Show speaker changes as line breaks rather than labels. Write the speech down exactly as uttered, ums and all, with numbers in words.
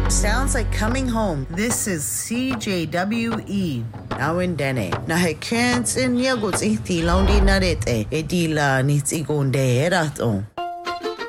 Sounds like coming home. This is C J W E. Nawin dene. Na hekens in yaguts iti laundi narete. Edila nits igonde eraton.